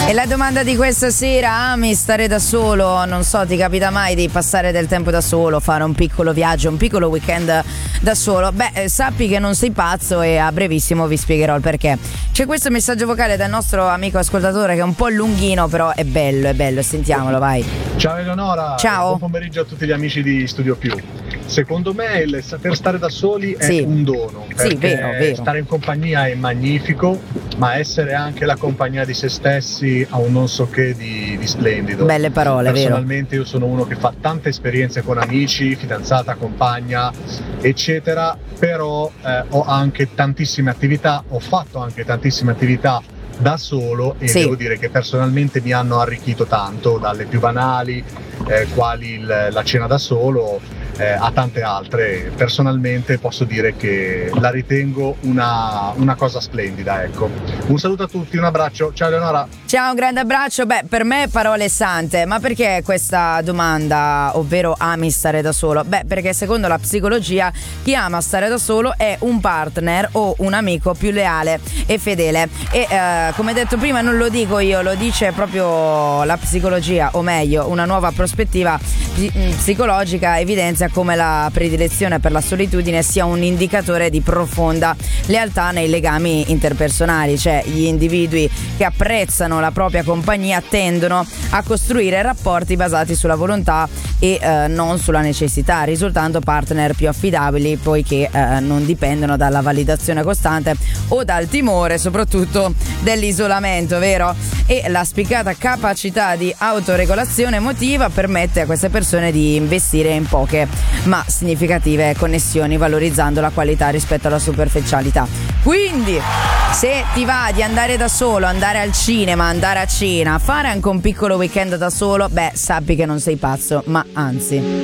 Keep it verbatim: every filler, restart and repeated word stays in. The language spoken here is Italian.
E la domanda di questa sera: ami stare da solo? Non so, ti capita mai di passare del tempo da solo, fare un piccolo viaggio, un piccolo weekend da solo? Beh, sappi che non sei pazzo e a brevissimo vi spiegherò il perché. C'è questo messaggio vocale dal nostro amico ascoltatore che è un po' lunghino, però è bello, è bello, sentiamolo, vai. Ciao Eleonora, ciao. Buon pomeriggio a tutti gli amici di Studio Più. Secondo me il saper stare da soli è sì. un dono, perché sì, vero, vero. stare in compagnia è magnifico, ma essere anche la compagnia di se stessi ha un non so che di, di splendido. Belle parole, Personalmente vero. Io sono uno che fa tante esperienze con amici, fidanzata, compagna, eccetera, però eh, ho anche tantissime attività, ho fatto anche tantissime attività da solo e sì. devo dire che personalmente mi hanno arricchito tanto, dalle più banali, eh, quali il, la cena da solo, eh, a tante altre. Personalmente posso dire che la ritengo una, una cosa splendida, ecco. Un saluto a tutti, un abbraccio, ciao Eleonora. Ciao, un grande abbraccio. Beh, per me parole sante, ma perché questa domanda, ovvero ami stare da solo? Beh, perché secondo la psicologia chi ama stare da solo è un partner o un amico più leale e fedele e eh, come detto prima non lo dico io, lo dice proprio la psicologia, o meglio una nuova prospettiva psicologica evidenzia come la predilezione per la solitudine sia un indicatore di profonda lealtà nei legami interpersonali, cioè gli individui che apprezzano la propria compagnia tendono a costruire rapporti basati sulla volontà e eh, non sulla necessità, risultando partner più affidabili poiché eh, non dipendono dalla validazione costante o dal timore soprattutto dell'isolamento, vero? E la spiccata capacità di autoregolazione emotiva permette a queste persone di investire in poche ma significative connessioni, valorizzando la qualità rispetto alla superficialità. Quindi se ti va di andare da solo, andare al cinema, andare a cena, fare anche un piccolo weekend da solo, beh, sappi che non sei pazzo, ma anzi.